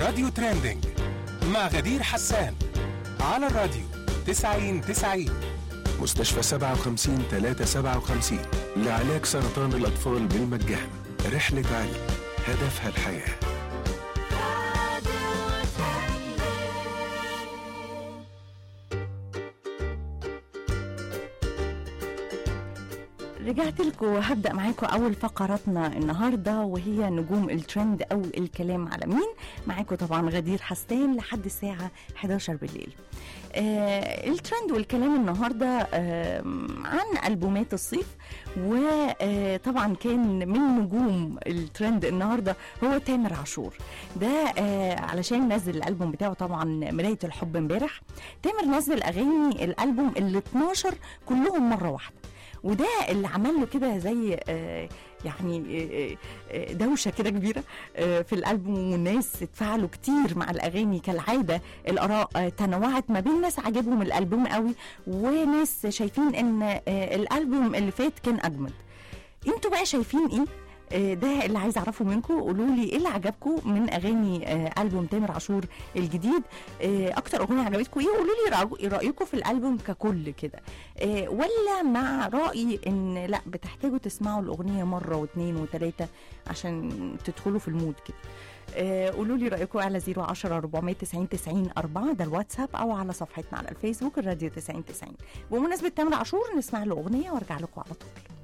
راديو تريندينج مع غدير حسان على الراديو 90-90. مستشفى 57-357 لعلاج سرطان الأطفال بالمجان. رحلة علم هدفها الحياة. رجعت لكم وهبدأ معاكم أول فقراتنا النهاردة، وهي نجوم الترند أو الكلام على مين. معاكم طبعا غدير حسان لحد الساعة 11 بالليل. الترند والكلام النهاردة عن ألبومات الصيف، وطبعا كان من نجوم الترند النهاردة هو تامر عاشور. ده علشان نزل الألبوم بتاعه طبعا مراية الحب امبارح. تامر نزل أغاني الألبوم ال 12 كلهم مرة واحدة، وده اللي عمل له كده زي يعني دوشة كده كبيرة في الألبوم، والناس اتفاعلوا كتير مع الأغاني كالعادة. الآراء تنوعت ما بين ناس عجبهم الألبوم قوي، وناس شايفين ان الألبوم اللي فات كان أجمد. انتوا بقى شايفين ايه؟ ده اللي عايز اعرفه منكم. قولوا لي ايه اللي عجبكم من اغاني البوم تامر عاشور الجديد. اكتر اغنيه عجبتكم ايه؟ قولوا لي رايكم في الالبوم ككل كده، ولا مع رايي ان لا بتحتاجوا تسمعوا الاغنيه مره واثنين وثلاثه عشان تدخلوا في المود كده. قولوا لي رايكم على 010-490-90-4 ده الواتساب، او على صفحتنا على الفيسبوك الراديو 90-90. بمناسبه تامر عاشور نسمع له اغنيه وارجع لكم على طول.